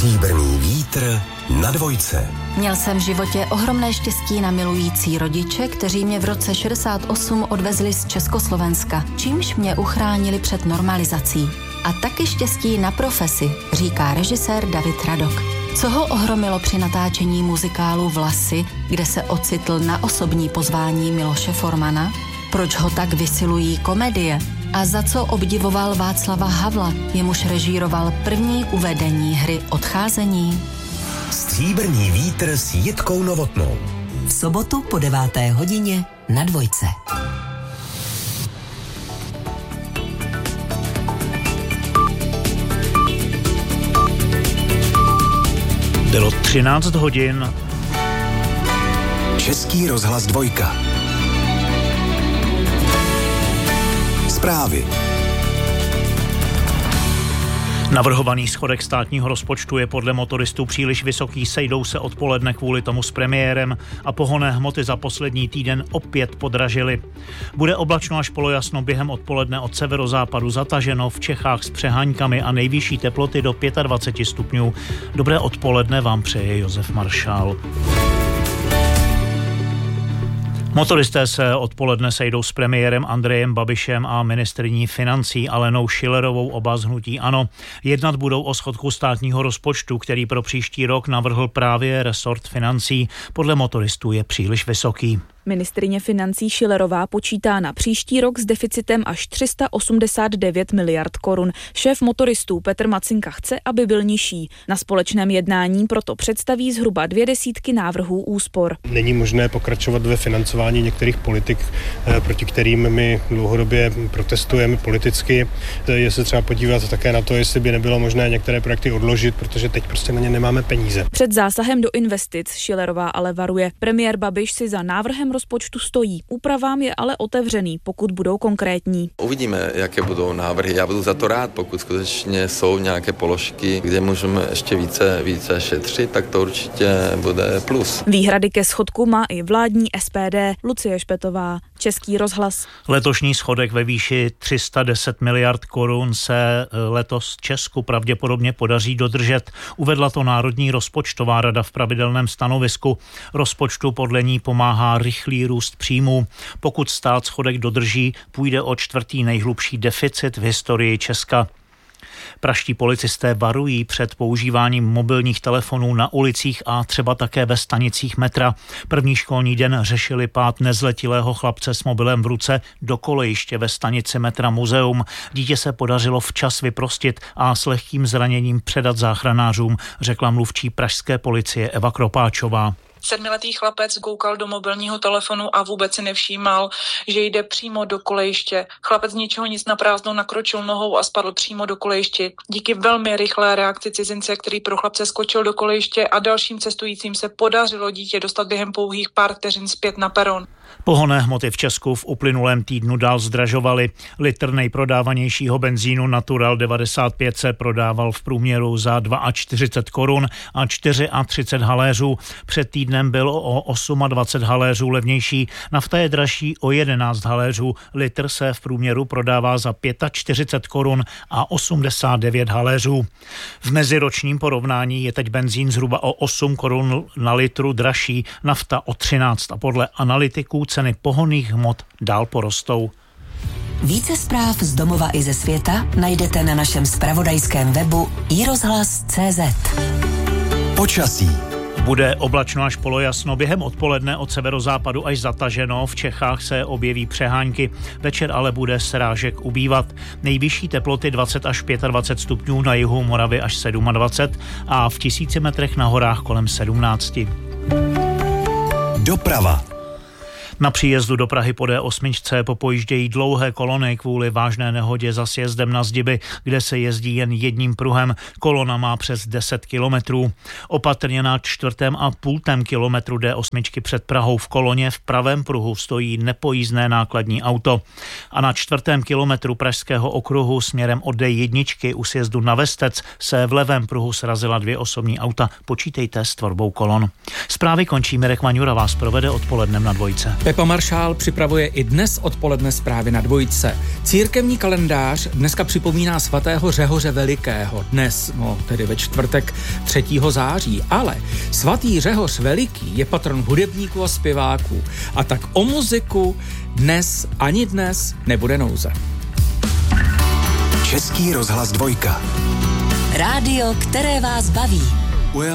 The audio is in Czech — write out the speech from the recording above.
Stříbrný vítr na dvojce. Měl jsem v životě ohromné štěstí na milující rodiče, kteří mě v roce 68 odvezli z Československa, čímž mě uchránili před normalizací. A taky štěstí na profesi, říká režisér David Radok. Co ho ohromilo při natáčení muzikálu Vlasy, kde se ocitl na osobní pozvání Miloše Formana? Proč ho tak vysilují komedie? A za co obdivoval Václava Havla, jemuž režíroval první uvedení hry Odcházení? Stříbrný vítr s Jitkou Novotnou. V sobotu po 9. hodině na dvojce. Bylo 13 hodin. Český rozhlas 2. Zprávy. Navrhovaný schodek státního rozpočtu je podle motoristů příliš vysoký, sejdou se odpoledne kvůli tomu s premiérem a pohonné hmoty za poslední týden opět podražily. Bude oblačno až polojasno, během odpoledne od severozápadu zataženo, v Čechách s přeháňkami a nejvyšší teploty do 25 stupňů. Dobré odpoledne vám přeje Josef Maršál. Motoristé se odpoledne sejdou s premiérem Andrejem Babišem a ministryní financí Alenou Schillerovou, oba z hnutí ANO. Jednat budou o schodku státního rozpočtu, který pro příští rok navrhl právě resort financí. Podle motoristů je příliš vysoký. Ministryně financí Schillerová počítá na příští rok s deficitem až 389 miliard korun. Šéf motoristů Petr Macinka chce, aby byl nižší. Na společném jednání proto představí zhruba 200 návrhů úspor. Není možné pokračovat ve financování některých politik, proti kterým my dlouhodobě protestujeme politicky. Je se třeba podívat také na to, jestli by nebylo možné některé projekty odložit, protože teď prostě na ně nemáme peníze. Před zásahem do investic Schillerová ale varuje. Premiér Babiš si za návrhem rozpočtu stojí. Úpravám je ale otevřený, pokud budou konkrétní. Uvidíme, jaké budou návrhy. Já budu za to rád, pokud skutečně jsou nějaké položky, kde můžeme ještě více šetřit, tak to určitě bude plus. Výhrady ke schodku má i vládní SPD. Lucie Špetová, Český rozhlas. Letošní schodek ve výši 310 miliard korun se letos Česku pravděpodobně podaří dodržet. Uvedla to Národní rozpočtová rada v pravidelném stanovisku. Rozpočtu podle ní pomáhá rychlý růst příjmů. Pokud stát schodek dodrží, půjde o 4. nejhlubší deficit v historii Česka. Praští policisté varují před používáním mobilních telefonů na ulicích a třeba také ve stanicích metra. První školní den řešili pád nezletilého chlapce s mobilem v ruce do kolejiště ve stanici metra Muzeum. Dítě se podařilo včas vyprostit a s lehkým zraněním předat záchranářům, řekla mluvčí pražské policie Eva Kropáčová. 7letý chlapec koukal do mobilního telefonu a vůbec si nevšímal, že jde přímo do kolejiště. Chlapec z ničeho nic naprázdno nakročil nohou a spadl přímo do kolejiště. Díky velmi rychlé reakci cizince, který pro chlapce skočil do kolejiště, a dalším cestujícím se podařilo dítě dostat během pouhých pár vteřin zpět na peron. Pohonné hmoty v Česku v uplynulém týdnu dál zdražovaly. Litr nejprodávanějšího benzínu Natural 95 se prodával v průměru za 42 korun a 34 haléřů. Před týdnem byl o 28 haléřů levnější. Nafta je dražší o 11 haléřů. Litr se v průměru prodává za 45 korun a 89 haléřů. V meziročním porovnání je teď benzín zhruba o 8 korun na litru dražší, nafta o 13 a podle analytiků ceny pohonných hmot dál porostou. Více zpráv z domova i ze světa najdete na našem zpravodajském webu iRozhlas.cz. Počasí. Bude oblačno až polojasno, během odpoledne od severozápadu až zataženo, v Čechách se objeví přehánky, večer ale bude srážek ubývat. Nejvyšší teploty 20 až 25 stupňů, na jihu Moravy až 27 a v 1000 metrech na horách kolem 17. Doprava. Na příjezdu do Prahy po D8 popojíždějí dlouhé kolony kvůli vážné nehodě za sjezdem na Zdiby, kde se jezdí jen jedním pruhem. Kolona má přes 10 kilometrů. Opatrně na 4,5 kilometru D8 před Prahou v koloně v pravém pruhu stojí nepojízdné nákladní auto. A na 4. kilometru pražského okruhu směrem od D1 u sjezdu na Vestec se v levém pruhu srazila 2 osobní auta. Počítejte s tvorbou kolon. Zprávy končí, Mirek Vaňura vás provede odpolednem na dvojce. Pepa Maršál připravuje i dnes odpoledne zprávy na Dvojce. Církevní kalendář dneska připomíná svatého Řehoře Velikého. Dnes, tedy ve čtvrtek 3. září. Ale svatý Řehoř Veliký je patron hudebníků a zpěváků. A tak o muziku ani dnes nebude nouze. Český rozhlas 2. Rádio, které vás baví.